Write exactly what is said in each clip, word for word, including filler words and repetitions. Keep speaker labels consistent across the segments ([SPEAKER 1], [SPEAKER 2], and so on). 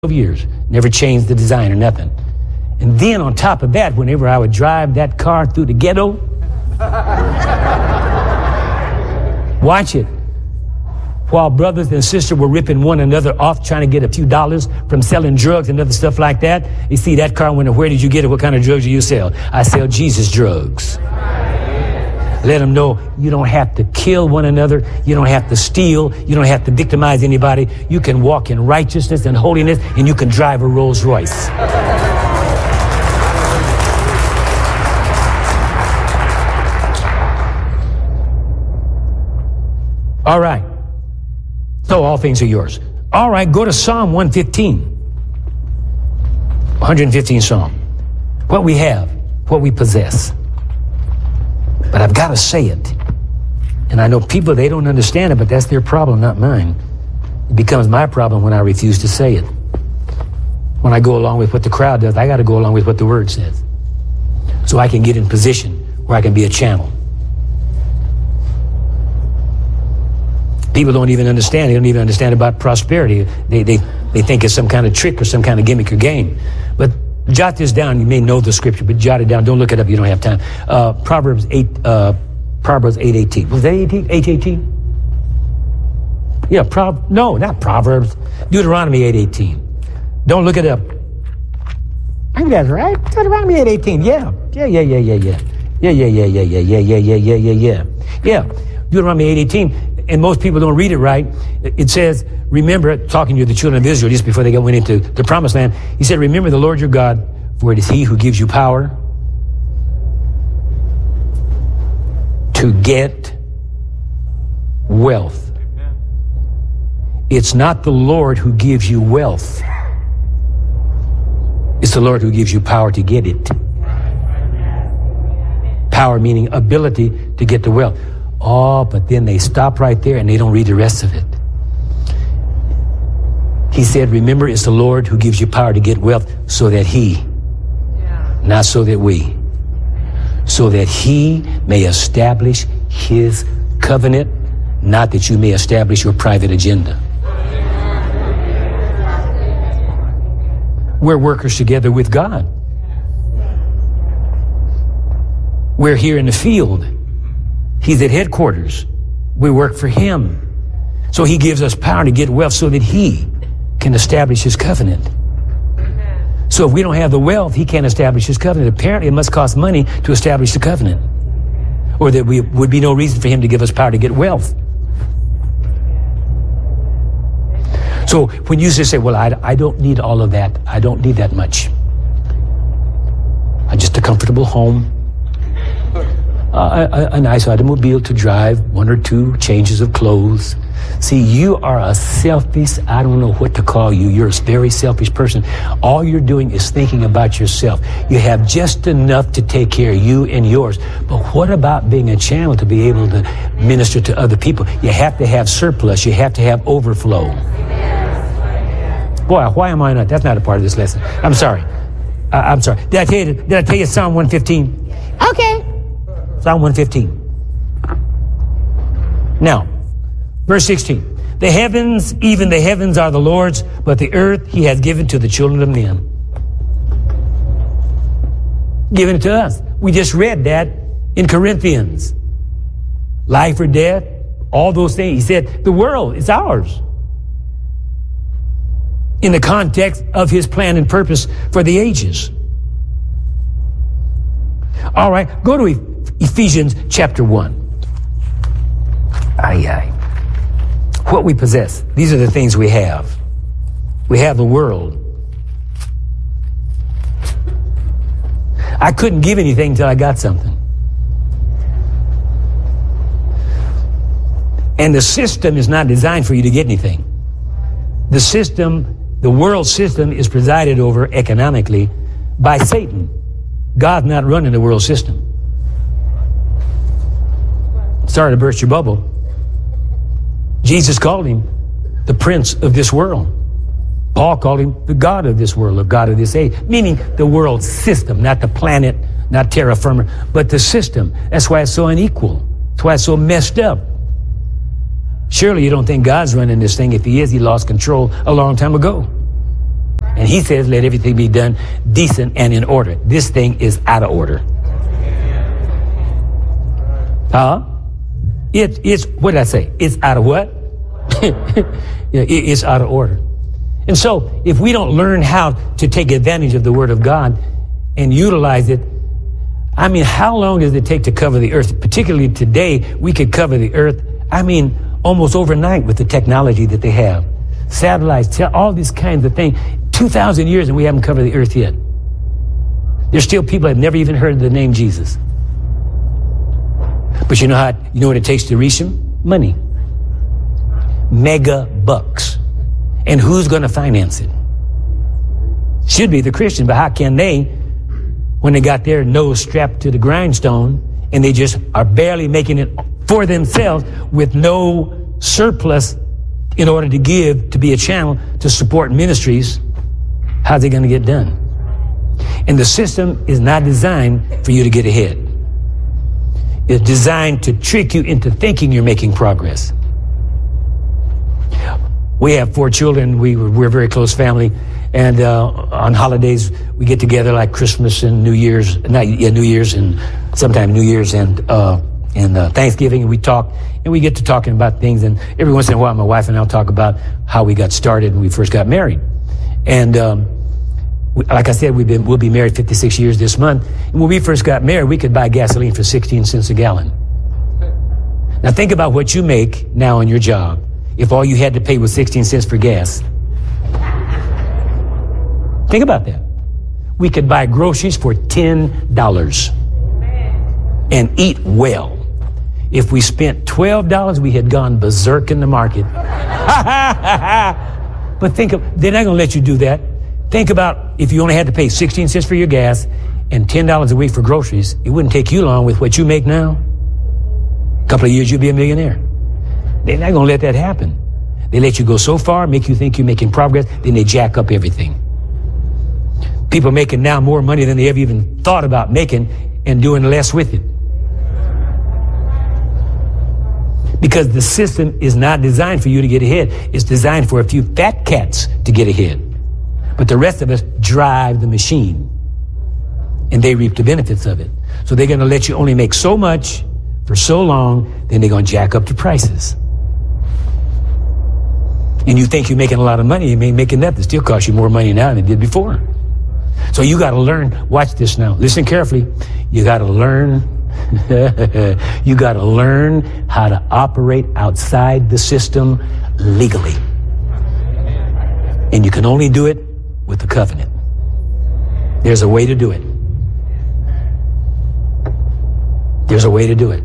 [SPEAKER 1] years, never changed the design or nothing. And then on top of that, whenever I would drive that car through the ghetto, watch it, while brothers and sisters were ripping one another off trying to get a few dollars from selling drugs and other stuff like that. You see that car, when, where did you get it? What kind of drugs do you sell? I sell Jesus drugs. Let them know you don't have to kill one another. You don't have to steal. You don't have to victimize anybody. You can walk in righteousness and holiness, and you can drive a Rolls Royce. All right. So all things are yours. All right, go to Psalm one fifteen. one fifteenth Psalm. What we have, what we possess. But I've got to say it. And I know people, they don't understand it, but that's their problem, not mine. It becomes my problem when I refuse to say it. When I go along with what the crowd does, I got to go along with what the Word says. So I can get in position where I can be a channel. People don't even understand. They don't even understand about prosperity. They, they, they think it's some kind of trick or some kind of gimmick or game. But jot this down. You may know the scripture, but jot it down. Don't look it up. You don't have time. Uh, Proverbs eight, uh, Proverbs eight eighteen. Was that eighteen? eight eighteen? Yeah. Pro- no, not Proverbs. Deuteronomy eight eighteen. Don't look it up. I think that's right. Deuteronomy eight eighteen. Yeah. Yeah. Yeah. Yeah. Yeah. Yeah. Yeah. Yeah. Yeah. Yeah. Yeah. Yeah. Yeah. Yeah. Yeah. Yeah. Yeah. Deuteronomy eight eighteen. And most people don't read it right. It says, remember, talking to the children of Israel just before they went into the promised land, he said, remember the Lord your God, for it is he who gives you power to get wealth. It's not the Lord who gives you wealth. It's the Lord who gives you power to get it. Power meaning ability to get the wealth. Oh, but then they stop right there and they don't read the rest of it. He said, remember, it's the Lord who gives you power to get wealth so that he, yeah. not so that we, so that he may establish his covenant, not that you may establish your private agenda. We're workers together with God. We're here in the field. He's at headquarters. We work for him. So he gives us power to get wealth so that he can establish his covenant. Amen. So if we don't have the wealth, he can't establish his covenant. Apparently it must cost money to establish the covenant. Or there would be no reason for him to give us power to get wealth. So when you just say, well, I, I don't need all of that. I don't need that much. I just a comfortable home. Uh, a, a nice automobile to drive, one or two changes of clothes. See, you are a selfish, I don't know what to call you. You're a very selfish person. All you're doing is thinking about yourself. You have just enough to take care of you and yours. But what about being a channel to be able to minister to other people? You have to have surplus. You have to have overflow. Boy, why am I not? That's not a part of this lesson. I'm sorry. Uh, I'm sorry. Did I tell you, did I tell you Psalm one fifteen? Okay. Psalm one fifteen. Now, verse sixteen. The heavens, even the heavens are the Lord's, but the earth he has given to the children of men. Given it to us. We just read that in Corinthians. Life or death, all those things. He said, the world is ours. In the context of his plan and purpose for the ages. All right, go to Ephesians chapter one. Aye, aye. What we possess. These are the things we have. We have the world. I couldn't give anything until I got something. And the system is not designed for you to get anything. The system, the world system is presided over economically by Satan. God's not running the world system. Sorry to burst your bubble. Jesus called him the prince of this world. Paul called him the God of this world, the God of this age, meaning the world system, not the planet, not terra firma, but the system. That's why it's so unequal. That's why it's so messed up. Surely you don't think God's running this thing. If he is, he lost control a long time ago. he says, let everything be done decent and in order. This thing is out of order. Huh? It, it's, what did I say? It's out of what? Yeah, it, it's out of order. And so if we don't learn how to take advantage of the Word of God and utilize it, I mean, how long does it take to cover the earth? Particularly today, we could cover the earth, I mean, almost overnight with the technology that they have. Satellites, all these kinds of things. two thousand years and we haven't covered the earth yet. There's still people that have never even heard of the name Jesus. But you know how, you know what it takes to reach him? Money. Mega bucks. And who's going to finance it? Should be the Christian, but how can they, when they got their nose strapped to the grindstone and they just are barely making it for themselves with no surplus in order to give, to be a channel to support ministries, how's it going to get done? And the system is not designed for you to get ahead. It's designed to trick you into thinking you're making progress. We have four children. We, we're a very close family. And uh, on holidays, we get together like Christmas and New Year's, not yeah, New Year's and sometime New Year's and uh, and uh, Thanksgiving. And we talk, and we get to talking about things. And every once in a while, my wife and I'll talk about how we got started when we first got married. And um, we, like I said, we've been we'll be married fifty-six years this month. And when we first got married, we could buy gasoline for sixteen cents a gallon. Now think about what you make now on your job. If all you had to pay was sixteen cents for gas. Think about that. We could buy groceries for ten dollars and eat well. If we spent twelve dollars, we had gone berserk in the market. But think of, they're not going to let you do that. Think about if you only had to pay sixteen cents for your gas and ten dollars a week for groceries, it wouldn't take you long with what you make now. A couple of years, you'll be a millionaire. They're not going to let that happen. They let you go so far, make you think you're making progress, then they jack up everything. People are making now more money than they ever even thought about making and doing less with it. Because the system is not designed for you to get ahead. It's designed for a few fat cats to get ahead. But the rest of us drive the machine. And they reap the benefits of it. So they're going to let you only make so much for so long, then they're going to jack up the prices. And you think you're making a lot of money, you may be making that. It still costs you more money now than it did before. So you got to learn. Watch this now. Listen carefully. You got to learn. You got to learn how to operate outside the system legally. And you can only do it with the covenant. There's a way to do it. There's a way to do it.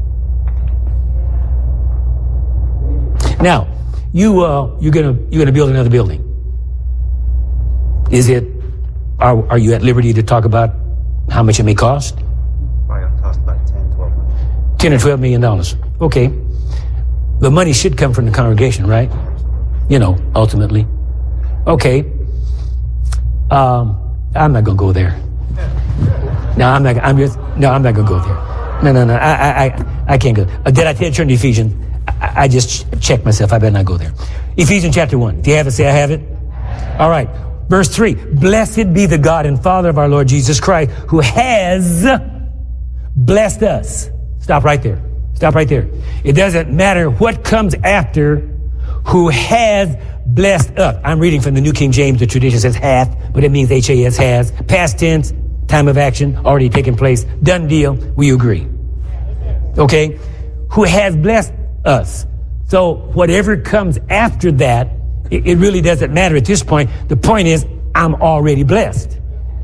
[SPEAKER 1] Now, you uh, you're gonna you're gonna build another building. Is it? Are are you at liberty to talk about how much it may cost?
[SPEAKER 2] Probably gonna cost about ten, twelve million.
[SPEAKER 1] Ten or twelve million dollars. Okay. The money should come from the congregation, right? You know, ultimately. Okay. Um, I'm not gonna go there. No, I'm not. I'm just. No, I'm not gonna go there. No, no, no. I, I, I, I can't go. Uh, did I tell you to turn to Ephesians? I, I just ch- checked myself. I better not go there. Ephesians chapter one. If you have it, say I have it. All right. Verse three. Blessed be the God and Father of our Lord Jesus Christ, who has blessed us. Stop right there. Stop right there. It doesn't matter what comes after, who has blessed us. I'm reading from the New King James. The tradition says hath, but it means H A S, has. Past tense, time of action, already taken place. Done deal. We agree. Okay? Who has blessed us. So whatever comes after that, it, it really doesn't matter at this point. The point is, I'm already blessed.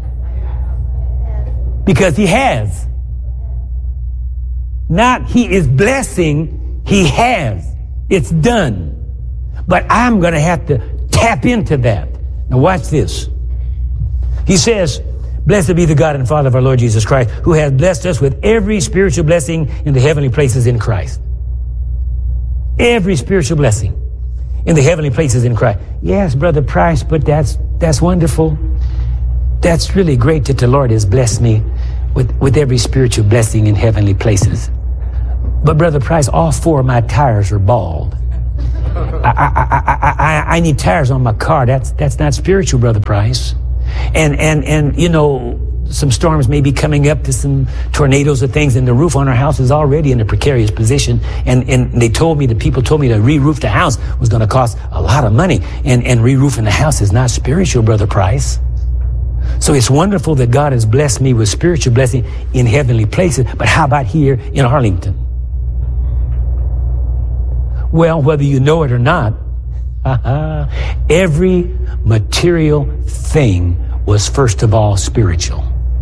[SPEAKER 1] Because he has. Not he is blessing, he has. It's done. But I'm going to have to tap into that. Now watch this. He says, blessed be the God and Father of our Lord Jesus Christ, who has blessed us with every spiritual blessing in the heavenly places in Christ. Every spiritual blessing in the heavenly places in Christ. Yes, Brother Price, but that's that's wonderful. That's really great that the Lord has blessed me with, with every spiritual blessing in heavenly places. But Brother Price, all four of my tires are bald. I, I, I, I, I need tires on my car. That's, that's not spiritual, Brother Price. And, and, and, you know, some storms may be coming up to some tornadoes or things, and the roof on our house is already in a precarious position. And, and they told me, the people told me to re-roof the house was going to cost a lot of money. And, and re-roofing the house is not spiritual, Brother Price. So it's wonderful that God has blessed me with spiritual blessing in heavenly places. But how about here in Arlington? Well, whether you know it or not, every material thing was first of all spiritual.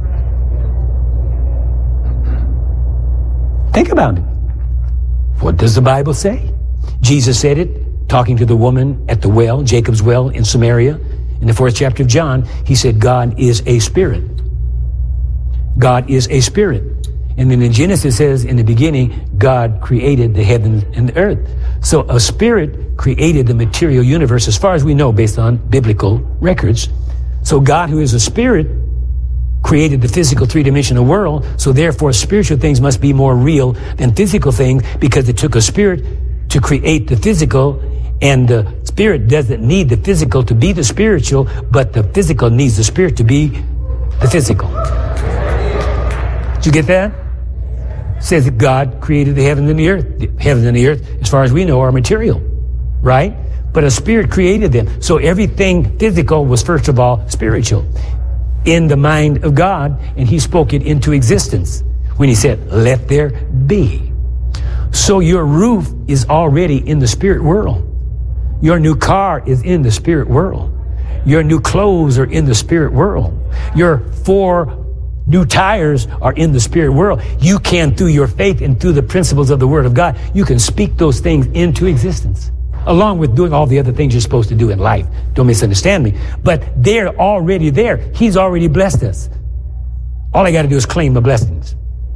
[SPEAKER 1] Think about it. What does the Bible say? Jesus said it, talking to the woman at the well, Jacob's well in Samaria. In the fourth chapter of John, he said, God is a spirit. God is a spirit. And then in Genesis it says, in the beginning, God created the heavens and the earth. So a spirit created the material universe, as far as we know, based on biblical records. So God, who is a spirit, created the physical three-dimensional world. So therefore, spiritual things must be more real than physical things, because it took a spirit to create the physical, and the spirit doesn't need the physical to be the spiritual, but the physical needs the spirit to be the physical. Did you get that? It says that God created the heavens and the earth. The heavens and the earth, as far as we know, are material, right? But a spirit created them. So everything physical was first of all spiritual in the mind of God, and he spoke it into existence when he said, let there be. So your roof is already in the spirit world. Your new car is in the spirit world. Your new clothes are in the spirit world. Your four new tires are in the spirit world. You can, through your faith and through the principles of the Word of God, you can speak those things into existence, along with doing all the other things you're supposed to do in life. Don't misunderstand me. But they're already there. He's already blessed us. All I got to do is claim the blessings.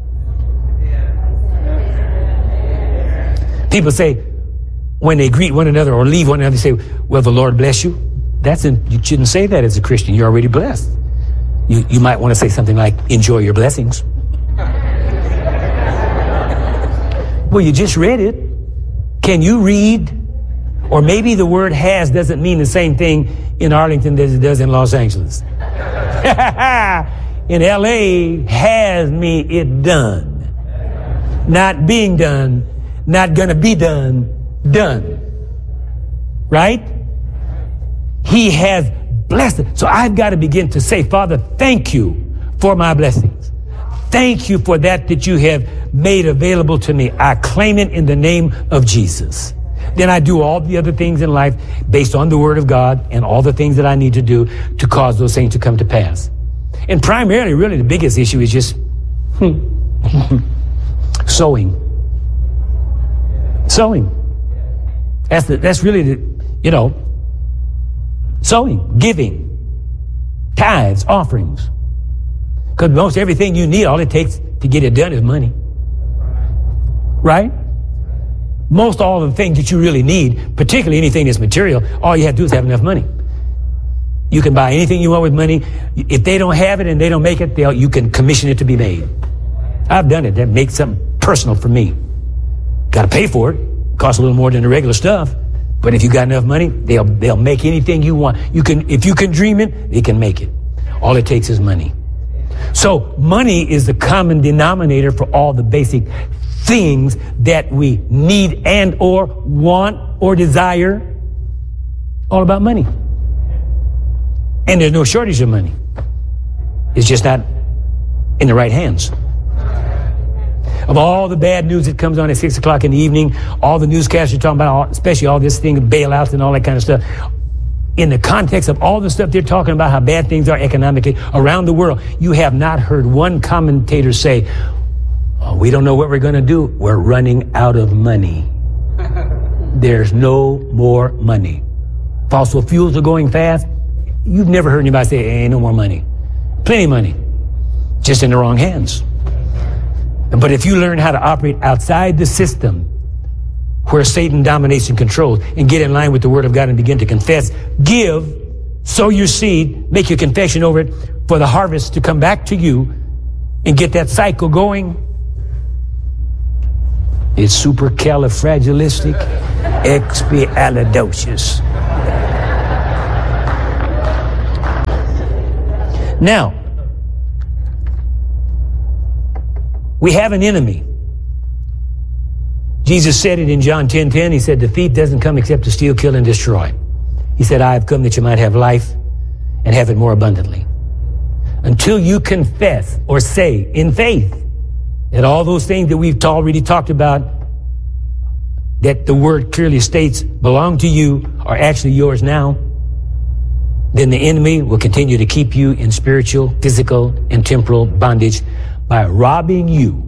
[SPEAKER 1] People say, when they greet one another or leave one another, they say, well, the Lord bless you. That's in, you shouldn't say that as a Christian. You're already blessed. You, you might want to say something like, enjoy your blessings. Well, you just read it. Can you read? Or maybe the word has doesn't mean the same thing in Arlington as it does in Los Angeles. In L A, has mean it done. Not being done, not gonna be done, done. Right? He has blessed it. So I've got to begin to say, Father, thank you for my blessings. Thank you for that that you have made available to me. I claim it in the name of Jesus. Then I do all the other things in life based on the Word of God and all the things that I need to do to cause those things to come to pass. And primarily, really, the biggest issue is just sowing. Sowing. That's the, that's really the, you know, sowing, giving, tithes, offerings. Because most everything you need, all it takes to get it done is money. Right? Most all of the things that you really need, particularly anything that's material, all you have to do is have enough money. You can buy anything you want with money. If they don't have it and they don't make it, they'll, you can commission it to be made. I've done it. That makes something personal for me. Got to pay for it. Costs a little more than the regular stuff. But if you got enough money, they'll they'll make anything you want. You can, if you can dream it, they can make it. All it takes is money. So money is the common denominator for all the basic things that we need and or want or desire. All about money. And there's no shortage of money. It's just not in the right hands. Of all the bad news that comes on at six o'clock in the evening, all the newscasts are talking about, especially all this thing of bailouts and all that kind of stuff. In the context of all the stuff they're talking about, how bad things are economically around the world, you have not heard one commentator say, oh, we don't know what we're going to do. We're running out of money. There's no more money. Fossil fuels are going fast. You've never heard anybody say, ain't no more money. Plenty of money. Just in the wrong hands. But if you learn how to operate outside the system where Satan dominates and controls, and get in line with the Word of God and begin to confess, give, sow your seed, make your confession over it for the harvest to come back to you and get that cycle going, it's supercalifragilistic Expialidocious. Now, we have an enemy. Jesus said it in John ten ten. He said, the thief doesn't come except to steal, kill, and destroy. He said, I have come that you might have life and have it more abundantly. Until you confess or say in faith that all those things that we've already talked about, that the word clearly states belong to you, are actually yours now, then the enemy will continue to keep you in spiritual, physical, and temporal bondage by robbing you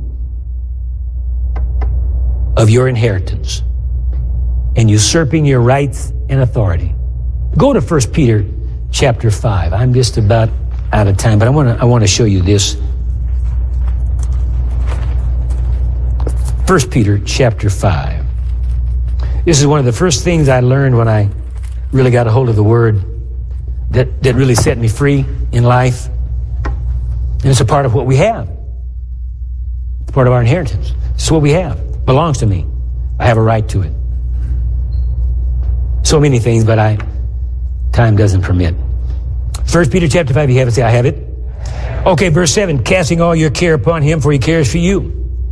[SPEAKER 1] of your inheritance and usurping your rights and authority. Go to First Peter chapter five. I'm just about out of time, but I want to I want to show you this. First Peter chapter five. This is one of the first things I learned when I really got a hold of the Word that, that really set me free in life. And it's a part of what we have. It's part of our inheritance. It's what we have. It belongs to me. I have a right to it. So many things, but I time doesn't permit. First Peter chapter five, you have it? Say, I have it. Okay, verse seven, casting all your care upon him, for he cares for you.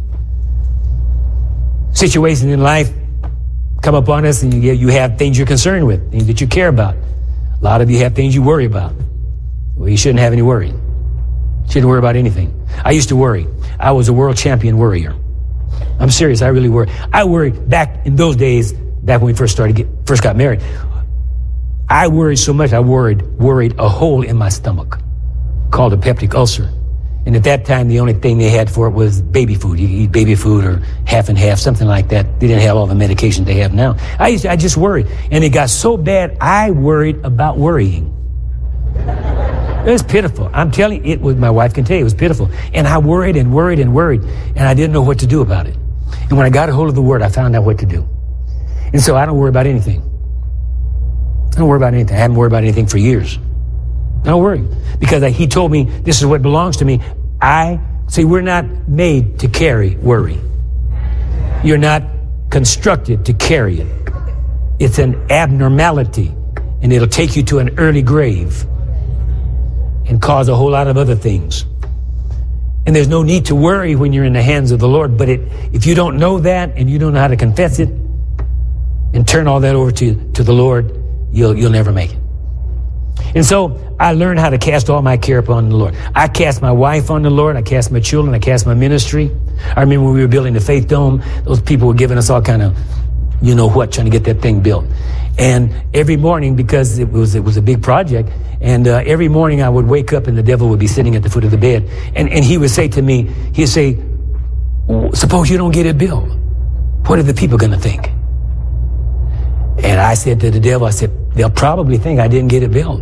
[SPEAKER 1] Situations in life come upon us, and you, you have things you're concerned with, things that you care about. A lot of you have things you worry about. Well, you shouldn't have any worry. You shouldn't worry about anything. I used to worry. I was a world champion worrier. I'm serious. I really worry. I worried back in those days, back when we first started, get, first got married. I worried so much, I worried, worried a hole in my stomach called a peptic ulcer. And at that time, the only thing they had for it was baby food. You eat baby food or half and half, something like that. They didn't have all the medication they have now. I used to, I just worried. And it got so bad, I worried about worrying. It was pitiful. I'm telling you, it was, my wife can tell you, it was pitiful. And I worried and worried and worried, and I didn't know what to do about it. And when I got a hold of the Word, I found out what to do. And so I don't worry about anything. I don't worry about anything. I haven't worried about anything for years. I don't worry. Because I, he told me, this is what belongs to me. I, see, we're not made to carry worry. You're not constructed to carry it. It's an abnormality, and it'll take you to an early grave and cause a whole lot of other things. And there's no need to worry when you're in the hands of the Lord. But it, if you don't know that and you don't know how to confess it and turn all that over to, to the Lord, you'll, you'll never make it. And so I learned how to cast all my care upon the Lord. I cast my wife on the Lord. I cast my children. I cast my ministry. I remember when we were building the Faith Dome, those people were giving us all kind of, you know what, trying to get that thing built. And every morning, because it was it was a big project, and uh, every morning I would wake up and the devil would be sitting at the foot of the bed. And, and he would say to me, he'd say, suppose you don't get it built. What are the people going to think? And I said to the devil, I said, they'll probably think I didn't get it built.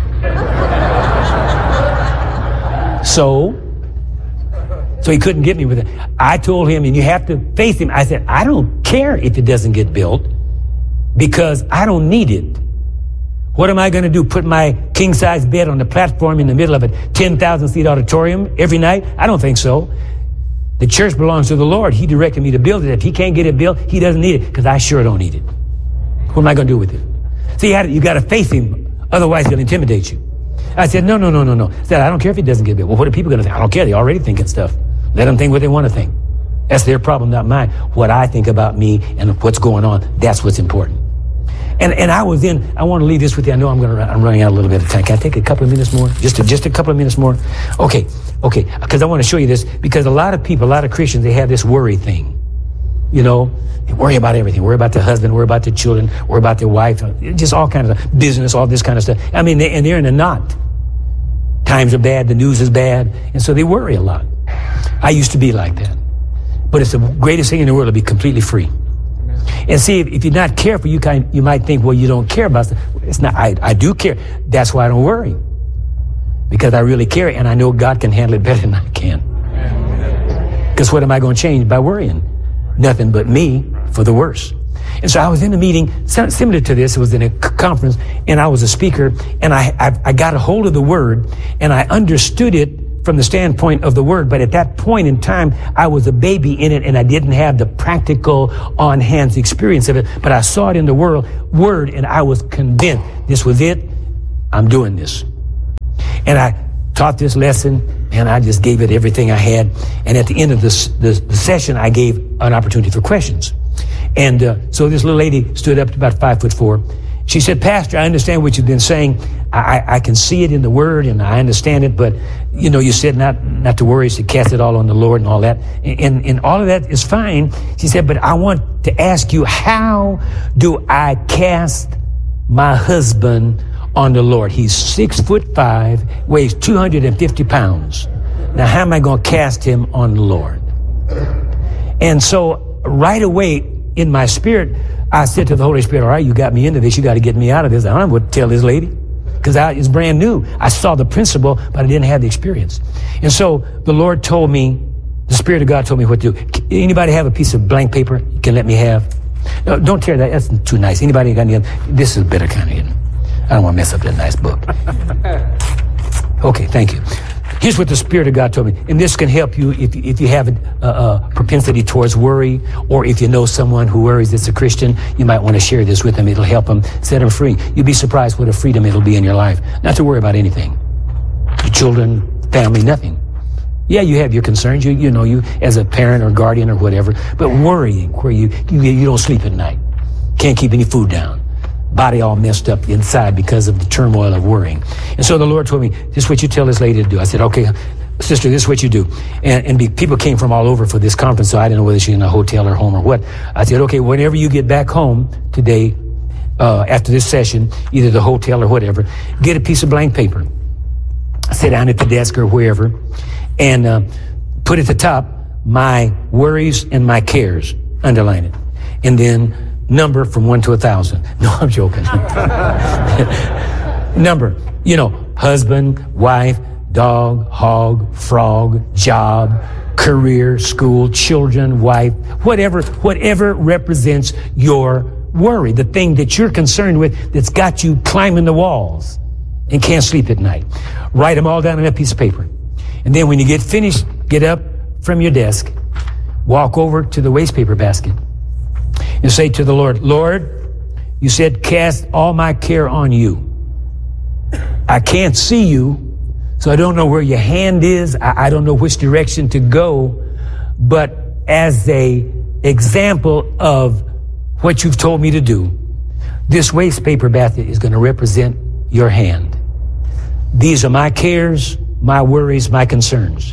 [SPEAKER 1] So, so he couldn't get me with it. I told him, and you have to face him. I said, I don't care if it doesn't get built because I don't need it. What am I going to do? Put my king-size bed on the platform in the middle of a ten thousand seat auditorium every night? I don't think so. The church belongs to the Lord. He directed me to build it. If he can't get it built, he doesn't need it because I sure don't need it. What am I going to do with it? See, you got to face him. Otherwise, he'll intimidate you. I said, no, no, no, no, no. I said, I don't care if he doesn't get built. Well, what are people going to think? I don't care. They're already thinking stuff. Let them think what they want to think. That's their problem, not mine. What I think about me and what's going on, that's what's important. And and I was in, I want to leave this with you. I know I'm going to, I'm running out a little bit of time. Can I take a couple of minutes more? Just a, just a couple of minutes more? Okay, okay. Because I want to show you this. Because a lot of people, a lot of Christians, they have this worry thing. You know, they worry about everything. Worry about their husband, worry about their children, worry about their wife, just all kinds of business, all this kind of stuff. I mean, they, and they're in a knot. Times are bad, the news is bad, and so they worry a lot. I used to be like that. But it's the greatest thing in the world to be completely free. And see, if, if you're not careful, you kind you might think, well, you don't care about stuff. It's not. I, I do care. That's why I don't worry. Because I really care, and I know God can handle it better than I can. Because what am I going to change by worrying? Nothing but me for the worse. And so I was in a meeting similar to this. It was in a conference, and I was a speaker, and I, I, I got a hold of the Word, and I understood it from the standpoint of the word, but at that point in time, I was a baby in it and I didn't have the practical on-hands experience of it, but I saw it in the world, word and I was convinced this was it. I'm doing this. And I taught this lesson and I just gave it everything I had. And at the end of this, the, the session, I gave an opportunity for questions. And uh, so this little lady stood up to about five foot four. She said, Pastor, I understand what you've been saying. I, I can see it in the word and I understand it, but you know, you said not, not to worry, to cast it all on the Lord and all that. And, and all of that is fine. She said, but I want to ask you, how do I cast my husband on the Lord? He's six foot five, weighs two hundred fifty pounds. Now, how am I going to cast him on the Lord? And so right away in my spirit, I said to the Holy Spirit, all right, you got me into this. You got to get me out of this. I don't know what to tell this lady because it's brand new. I saw the principle, but I didn't have the experience. And so the Lord told me, the Spirit of God told me what to do. Anybody have a piece of blank paper you can let me have? No, don't tear that. That's too nice. Anybody got any other? This is better kind of, you know. I don't want to mess up that nice book. Okay, thank you. Here's what the Spirit of God told me. And this can help you if, if you have a, a propensity towards worry, or if you know someone who worries that's a Christian, you might want to share this with them. It'll help them, set them free. You'll be surprised what a freedom it'll be in your life. Not to worry about anything. Your children, family, nothing. Yeah, you have your concerns, you you know, you as a parent or guardian or whatever, but worrying where you, you, you don't sleep at night. Can't keep any food down. Body all messed up inside because of the turmoil of worrying. And so the Lord told me, this is what you tell this lady to do. I said, okay, sister, this is what you do. And, and be, people came from all over for this conference, so I didn't know whether she's in a hotel or home or what. I said, okay, whenever you get back home today, uh, after this session, either the hotel or whatever, get a piece of blank paper, sit down at the desk or wherever, and uh, put at the top, my worries and my cares, underline it. And then number from one to a thousand. No, I'm joking. Number, you know, husband, wife, dog, hog, frog, job, career, school, children, wife, whatever, whatever represents your worry, the thing that you're concerned with that's got you climbing the walls and can't sleep at night. Write them all down on a piece of paper. And then when you get finished, get up from your desk, walk over to the waste paper basket, and say to the Lord, Lord, you said, cast all my care on you. I can't see you, so I don't know where your hand is. I, I don't know which direction to go. But as a example of what you've told me to do, this waste paper basket is going to represent your hand. These are my cares, my worries, my concerns.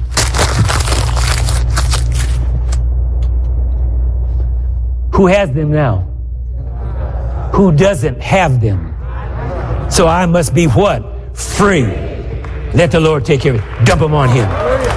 [SPEAKER 1] Who has them now? Who doesn't have them? So I must be what? Free. Let the Lord take care of it. Dump them on him.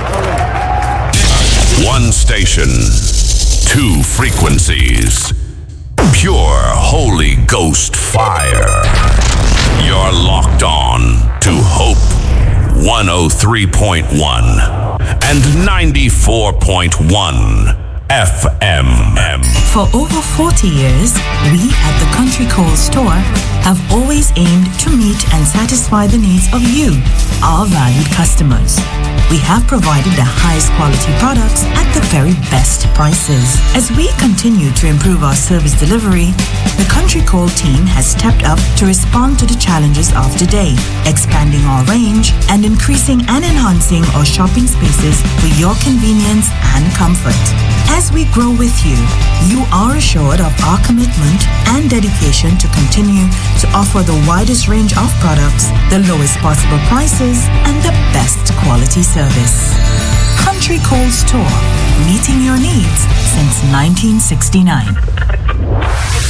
[SPEAKER 3] One station, two frequencies. Pure Holy Ghost fire. You're locked on to Hope one oh three point one and ninety-four point one F M.
[SPEAKER 4] For over forty years, we at the Country Coal Store have always aimed to meet and satisfy the needs of you, our valued customers. We have provided the highest quality products at the very best prices. As we continue to improve our service delivery, the Country Coal team has stepped up to respond to the challenges of today, expanding our range and increasing and enhancing our shopping spaces for your convenience and comfort. As we grow with you, you are assured of our commitment and dedication to continue to offer the widest range of products, the lowest possible prices, and the best quality service. Country Coal Store, meeting your needs since nineteen sixty-nine.